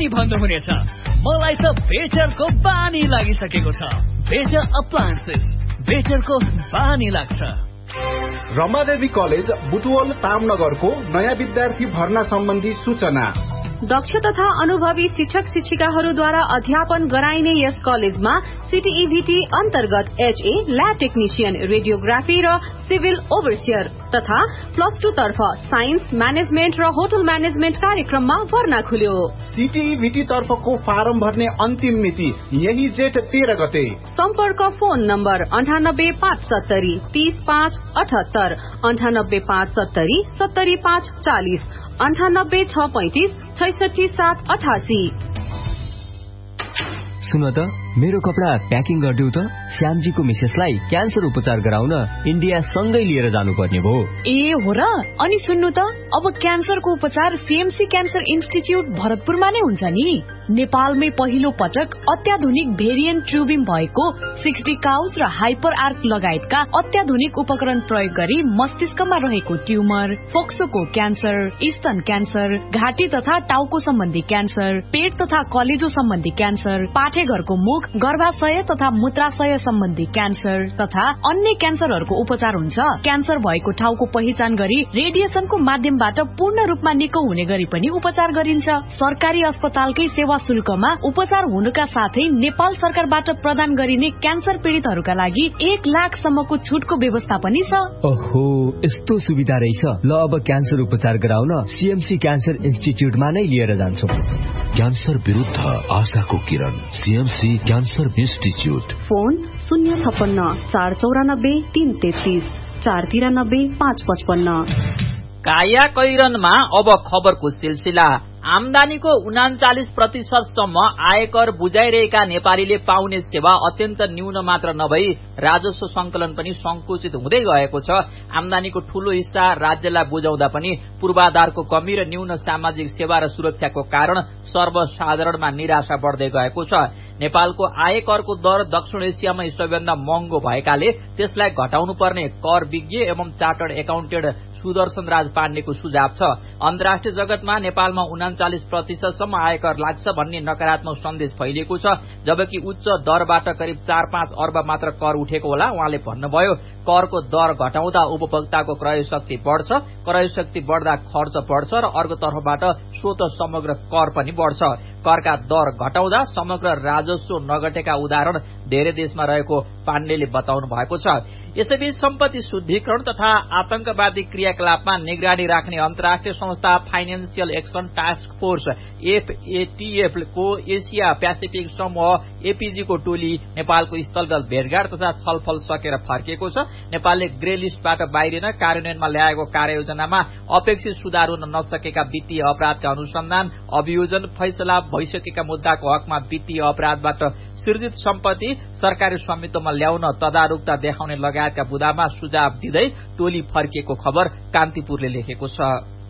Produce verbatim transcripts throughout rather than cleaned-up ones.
अनि भन्नुहुनेछ मलाई त बेटरको बानी लागिसकेको छ। बेटर अप्लायन्सेस, बेटरको बानी लाग्छ। रमादेवी कलेज बुटवल तामनगरको नयाँ विद्यार्थी भर्ना सम्बन्धी सूचना। दक्ष तथा अनुभवी शिक्षक शिक्षिकाहरूद्वारा अध्यापन गराइने यस कलेजमा सीटीईभीटी अन्तर्गत एचए, ल्याब टेक्निशियन, रेडियोग्राफी र सिभिल ओभरसियर तथा प्लस टू तर्फ साइन्स, म्यानेजमेन्ट र होटल म्यानेजमेन्ट कार्यक्रममा भर्ना खुल्यो। सीटीईभीटी तर्फको फारम भर्ने अन्तिम मिति यही जेठ तेह्र गते। सम्पर्क फोन नम्बर अन्ठानब्बे पाँच सत्तरी तीस पाँच अठहत्तर, अन्ठानब्बे पाँच सत्तरी सत्तरी पाँच चालिस, अन्ठानब्बे छ पैंतिस छैसठी सात अठासी। सुन त मेरो कपडा प्याकिङ गरिदेऊ त। श्यामजीको मिसेसलाई क्यान्सर उपचार गराउन इन्डिया सँगै लिएर जानुपर्ने भयो। ए हो र? अनि सुन्नु त, अब क्यान्सरको उपचार सीएमसी क्यान्सर इन्स्टिच्युट भरतपुरमा नै हुन्छ नि। नेपालमै पहिलो पटक अत्याधुनिक भेरिएन्ट ट्युबिङ भएको सिक्सटी काउज र हाइपर आर्क लगायतका अत्याधुनिक उपकरण प्रयोग गरी मस्तिष्कमा रहेको ट्युमर, फोक्सोको क्यान्सर, स्तन क्यान्सर, घाँटी तथा टाउको सम्बन्धी क्यान्सर, पेट तथा कलेजो सम्बन्धी क्यान्सर, पाठेघरको मुख, गर्भाशय तथा मूत्राशय सम्बन्धी क्यान्सर तथा अन्य क्यान्सरहरूको उपचार हुन्छ। क्यान्सर भएको ठाउँको पहिचान गरी रेडिएसनको माध्यमबाट पूर्ण रूपमा निको हुने गरी पनि उपचार गरिन्छ। सरकारी अस्पतालकै सेवा शुल्कमा उपचार हुनुका साथै नेपाल सरकारबाट प्रदान गरिने क्यान्सर पीड़ितहरूका लागि एक लाख सम्मको छुटको व्यवस्था पनि छ। ओहो, यस्तो सुविधा रहेछ। ल अब क्यान्सर उपचार गराउन सीएमसी क्यान्सर इन्स्टिच्युटमा नै लिएर जान्छौं। क्यान्सर विरुद्ध आशाको किरण, सीएमसी क्यान्सर इन्स्टिच्युट। फोन शून्य छप्पन्न चार चौरानब्बे तीन तेत्तीस, चार तिरानब्बे पाँच पचपन्न। काया कैरनमा अब खबरको सिलसिला। आमदानीको उनाचालिस प्रतिशतसम्म आयकर बुझाइरहेका नेपालीले पाउने सेवा अत्यन्त न्यून मात्र नभई राजस्व संकलन पनि संकुचित हुँदै गएको छ। आमदानीको ठूलो हिस्सा राज्यलाई बुझाउँदा पनि पूर्वाधारको कमी र न्यून सामाजिक सेवा र सुरक्षाको कारण सर्वसाधारणमा निराशा बढ्दै गएको छ। नेपालको आयकरको दर दक्षिण एसियामै सबैभन्दा महँगो भएकाले त्यसलाई घटाउनु पर्ने कर विज्ञ एवं चार्टर्ड एकाउन्टेन्ट सुदर्शन राज पाण्डेको सुझाव छ। अन्तर्राष्ट्रिय जगतमा नेपालमा उनाचालिस प्रतिशतसम्म आयकर लाग्छ भन्ने नकारात्मक सन्देश फैलिएको छ, जबकि उच्च दरबाट करिब चार पाँच अर्ब मात्र कर उठेको होला। उहाँले भन्नुभयो, करको दर घटाउँदा उपभोक्ताको क्रय शक्ति बढ्छ, क्रय शक्ति बढ्दा खर्च बढ्छ र अर्को तर्फबाट स्वत समग्र कर पनि बढ्छ। करका दर घटाउँदा समग्र राजस्व नघटेका उदाहरण धेरै देशमा रहेको पाण्डेले बताउनु भएको छ। यसैबीच सम्पत्ति शुद्धिकरण तथा आतंकवादी क्रियाकलापमा निगरानी राख्ने अन्तर्राष्ट्रिय संस्था financial action task force FATF को एसिया पेसिफिक समूह एपीजी को टोली नेपालको स्थलगत भेटघाट तथा छलफल सकेर फर्किएको छ। नेपालले ग्रे लिस्टबाट बाहिरिन कार्यान्वयनमा ल्याएको कार्ययोजनामा अपेक्षित सुधार हुन नसकेका वित्तीय अपराधका अनुसन्धान, अभियोजन, फैसला भइसकेका मुद्दाको हकमा वित्तीय अपराधबाट सृजित सम्पत्ति सरकारी स्वामित्वमा ल्याउन तदारुकता देखाउने लगायतका बुदामा सुझाव दिँदै टोली फर्किएको खबर कान्तिपुरले लेखेको छ।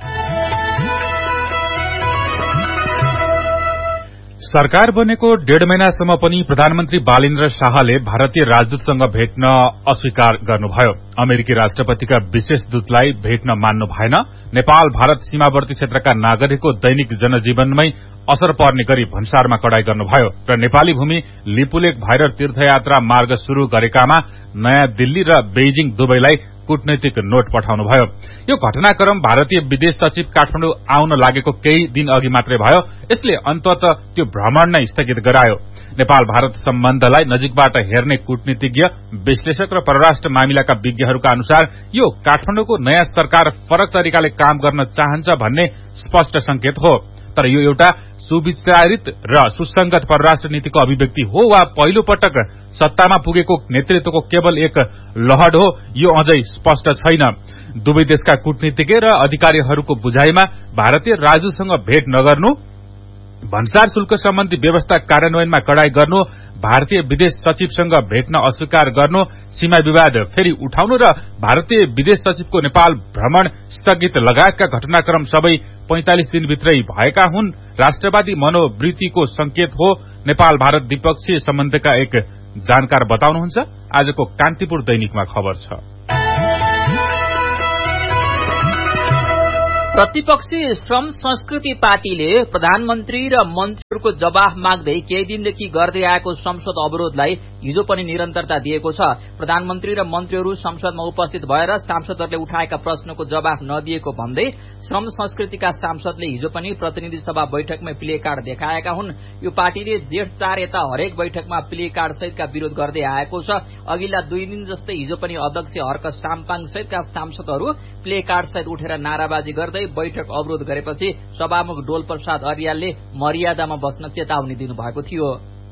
सरकार बनेको डेढ महिनासम्म पनि प्रधानमन्त्री बालेन्द्र शाहले भारतीय राजदूतसँग भेट्न अस्वीकार गर्नुभयो। अमेरिकी राष्ट्रपतिका विशेष दूतलाई भेट्न मान्नु भएन। नेपाल भारत सीमावर्ती क्षेत्रका नागरिकको दैनिक जनजीवनमै असर पर्ने गरी भन्सारमा कडाई गर्नुभयो र नेपाली भूमि लिपुलेक भएर तीर्थयात्रा मार्ग शुरू गरेकामा नयाँ दिल्ली र बेइजिङ दुवैलाई कूटनैतिक नोट पठाउनुभयो। यो घटनाक्रम भारतीय विदेश सचिव काठमाडौँ आउन लागेको केही दिन अघि मात्रै भयो। यसले अन्ततः त्यो भ्रमण नै स्थगित गरायो। नेपाल भारत सम्बन्धलाई नजिकबाट हेर्ने कूटनीतिज्ञ, विश्लेषक र परराष्ट्र मामिलाका विज्ञहरूका अनुसार यो काठमाडौँको नयाँ सरकार फरक तरिकाले काम गर्न चाहन्छ भन्ने स्पष्ट संकेत हो। तर यो एउटा सुविचारित र सुसंगत परराष्ट्र नीतिको अभिव्यक्ति हो वा पहिलो पटक सत्तामा पुगेको नेतृत्वको केवल एक लहड हो, यो अझै स्पष्ट छैन। दुवै देशका कूटनीतिज्ञ र अधिकारीहरूको बुझाइमा भारतीय राजदूतसँग भेट नगर्नु, भन्सार शुल्क सम्बन्धी व्यवस्था कार्यान्वयनमा कडाई गर्नु, भारतीय विदेश सचिवसँग भेट्न अस्वीकार गर्नु, सीमा विवाद फेरि उठाउनु र भारतीय विदेश सचिवको नेपाल भ्रमण स्थगित लगायतका घटनाक्रम सबै पैंतालिस दिनभित्रै भएका हुन्। राष्ट्रवादी मनोवृत्तिको संकेत हो, नेपाल भारत द्विपक्षीय सम्बन्धका एक जानकार बताउनुहुन्छ। आजको कान्तिपुर दैनिकमा खबर छ। प्रतिपक्षी श्रम संस्कृति पार्टीले प्रधानमन्त्री र मन्त्री को जवाफ माग्दै केही दिनदेखि गर्दै आएको संसद अवरोधलाई हिजो पनि निरन्तरता दिएको छ। प्रधानमन्त्री र मन्त्रीहरू संसदमा उपस्थित भएर सांसदहरूले उठाएका प्रश्नको जवाफ नदिएको भन्दै श्रम संस्कृतिका सांसदले हिजो पनि प्रतिनिधि सभा बैठकमै प्ले कार्ड देखाएका हुन्। यो पार्टीले जेठ चार यता हरेक बैठकमा प्ले कार्ड सहितका विरोध गर्दै आएको छ। अघिल्ला दुई दिन जस्तै हिजो पनि अध्यक्ष हर्क साम्पाङ सहितका सांसदहरू प्ले कार्ड सहित उठेर नाराबाजी गर्दै बैठक अवरोध गरेपछि सभामुख डोल प्रसाद अर्यालले मर्यादामा बस्न चेतावनी दिनुभएको थियो।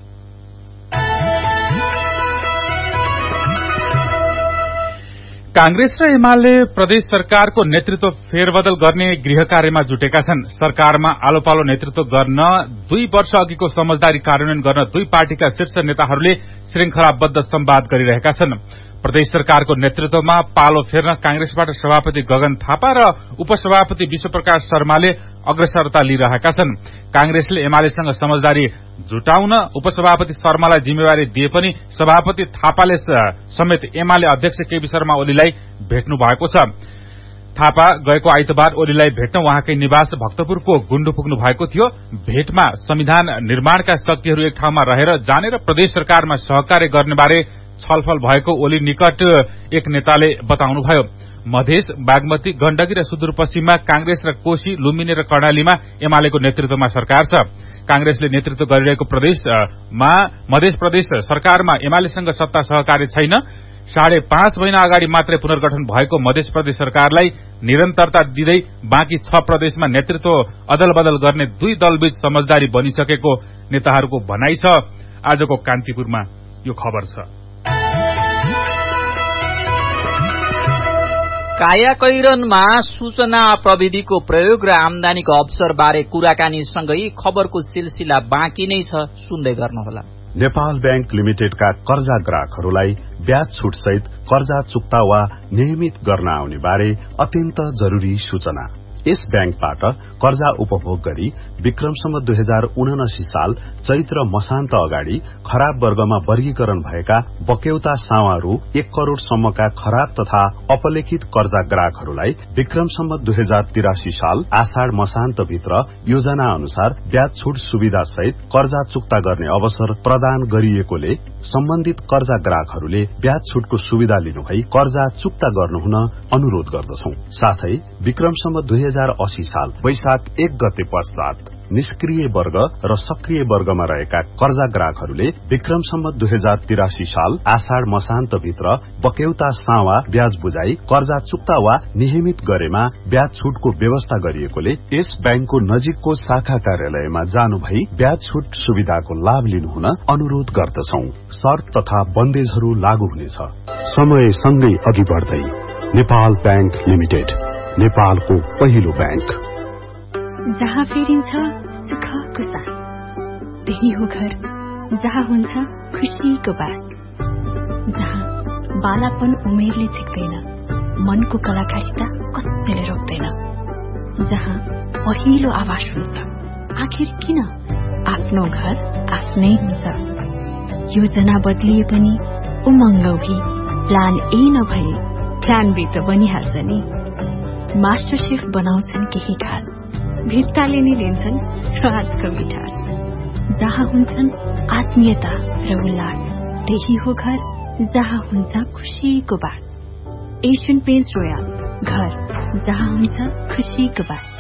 कांग्रेस र एमाले प्रदेश सरकारको नेतृत्व फेरबदल गर्ने गृह कार्यमा जुटेका छन्। सरकारमा आलोपालो नेतृत्व गर्न दुई वर्ष अघिको समझदारी कार्यान्वयन गर्न दुई पार्टीका शीर्ष नेताहरूले श्रृंखलाबद्ध संवाद गरिरहेका छन्। प्रदेश सरकारको नेतृत्वमा पालो फेर्न कांग्रेसबाट सभापति गगन थापा र उपसभापति विश्वप्रकाश शर्माले अग्रसरता लिइरहेका छन्। कांग्रेसले एमालेसँग समझदारी जुटाउन उपसभापति शर्मालाई जिम्मेवारी दिए पनि सभापति थापाले समेत एमाले अध्यक्ष केपी शर्मा ओलीलाई भेट्नु भएको छ। थापा गएको आइतबार ओलीलाई भेट्न उहाँकै निवास भक्तपुरको गुण्डु पुग्नु भएको थियो। भेटमा संविधान निर्माणका शक्तिहरू एक ठाउँमा रहेर जाने र प्रदेश सरकारमा सहकार्य गर्नेबारे छलफल भएको ओली निकट एक नेताले बताउनुभयो। मधेस, बागमती, गण्डकी र सुदूरपश्चिममा कांग्रेस र कोशी, लुम्बिनी र कर्णालीमा एमालेको नेतृत्वमा सरकार छ। कांग्रेसले नेतृत्व गरिरहेको प्रदेशमा मधेस प्रदेश सरकारमा एमालेसँग सत्ता सहकार्य छैन। साढे पाँच महिना अगाडि मात्रै पुनर्गठन भएको मध्य प्रदेश सरकारलाई निरन्तरता दिँदै बाँकी छ प्रदेशमा नेतृत्व अदल बदल गर्ने दुई दलबीच समझदारी बनिसकेको नेताहरूको भनाइ छ। आजको कान्तिपुरमा यो खबर छ। कायाकैरनमा सूचना प्रविधिको प्रयोग र आमदानीको अवसर बारे कुराकानी सँगै खबरको सिलसिला बाँकी नै छ, सुन्दै गर्नुहोला। नेपाल बैंक लिमिटेडका कर्जा ग्राहकहरूलाई ब्याज छुट सहित कर्जा चुक्ता वा नियमित गर्न आउने बारे अत्यन्त जरूरी सूचना। यस बैंकबाट कर्जा उपभोग गरी विक्रमसम्म दुई हजार उनासी साल चैत्र मसान्त अगाडि खराब वर्गमा वर्गीकरण भएका बक्यौता सावा रु एक करोड़ सम्मका खराब तथा अपलेखित कर्जा ग्राहकहरूलाई विक्रमसम्म दुई हजार तिरासी साल आषाढ़ मसान्त भित्र योजना अनुसार ब्याज छुट सुविधा सहित कर्जा चुक्ता गर्ने अवसर प्रदान गरिएकोले सम्बन्धित कर्जा ग्राहकहरूले ब्याज छुटको सुविधा लिनुभई कर्जा चुक्ता गर्नुहुन अनुरोध गर्दछौं। साथै विक्रमसम्म दुई हजार अस्सी साल वैशाख एक गते पश्चात निष्क्रिय वर्ग र सक्रिय वर्गमा रहेका कर्जा ग्राहकहरूले विक्रमसम्म दुई हजार तिरासी साल आषाढ़ मसान्त भित्र बक्यौता सावा ब्याज बुझाई कर्जा चुक्ता वा नियमित गरेमा ब्याज छुटको व्यवस्था गरिएकोले यस बैंकको नजिकको शाखा कार्यालयमा जानु भई ब्याज छुट सुविधाको लाभ लिनुहुन अनुरोध गर्दछौं। शर्त तथा बन्देजहरू लागू हुनेछ। समय सँगै अघि बढ्दै नेपाल बैंक लिमिटेड, नेपालको पहिलो बैंक। जहाँ फेरिन्छ सुखको सास, त्यही हो घर जहाँ हुन्छ खुशीको बास। जहाँ बालापन उमेरले छिक्दैन, मनको कलाकारिता कसैले रोक्दैन। जहाँ पहिलो आवाज हुन्छ, आखिर किन आफ्नो घर आफ्नै हुन्छ। योजना बदलिए पनि उमङ्गौही प्लान ए नभए प्लान बी त बनिहाल्छ नि। मास्टर शेफ बनाउँछन् केही खास, भित्ताले नै लिन्छन् स्वादको मिठास। जहाँ हुन्छन् आत्मीयता र उल्लास, त्यही हो घर जहाँ हुन्छ खुशीको बास। एशियन पेन्ट्स रोयल, घर जहाँ हुन्छ खुशीको बास।